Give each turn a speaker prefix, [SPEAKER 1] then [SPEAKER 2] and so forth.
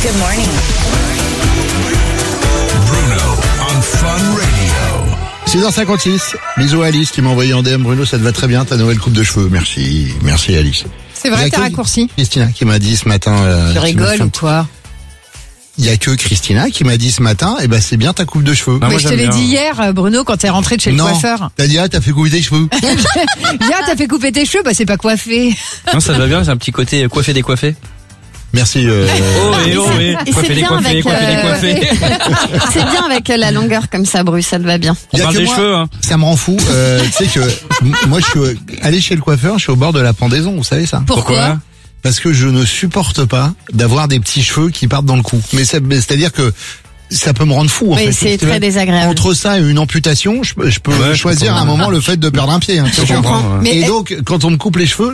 [SPEAKER 1] Good morning.
[SPEAKER 2] Bruno on Fun Radio.
[SPEAKER 3] 6h56. Bisous à Alice qui m'a envoyé en DM. Bruno, ça te va très bien ta nouvelle coupe de cheveux. Merci Alice.
[SPEAKER 4] C'est vrai, t'as raccourci.
[SPEAKER 3] Christina qui m'a dit ce matin.
[SPEAKER 4] Tu rigoles ou quoi?
[SPEAKER 3] Il y a que Christina qui m'a dit ce matin, c'est bien ta coupe de cheveux.
[SPEAKER 4] Mais je te l'ai dit hier, Bruno, quand t'es rentré de chez le coiffeur.
[SPEAKER 3] T'as dit, t'as fait couper tes cheveux.
[SPEAKER 4] Hier, t'as fait couper tes cheveux, c'est pas coiffé.
[SPEAKER 5] Non, ça va bien, c'est un petit côté coiffé décoiffé.
[SPEAKER 3] Merci.
[SPEAKER 6] Et c'est bien avec
[SPEAKER 5] décoiffé.
[SPEAKER 6] C'est bien avec la longueur comme ça, Bruce, ça te va bien.
[SPEAKER 5] On parle des cheveux, hein.
[SPEAKER 3] Ça me rend fou. Tu sais que moi, je suis allé chez le coiffeur, je suis au bord de la pendaison, vous savez ça?
[SPEAKER 4] Pourquoi?
[SPEAKER 3] Parce que je ne supporte pas d'avoir des petits cheveux qui partent dans le cou. Mais c'est-à-dire que ça peut me rendre fou, en fait.
[SPEAKER 6] C'est très désagréable.
[SPEAKER 3] Entre ça et une amputation, je peux choisir à un moment le fait de perdre un pied, hein,
[SPEAKER 6] Je comprends.
[SPEAKER 3] Et donc, quand on me coupe les cheveux,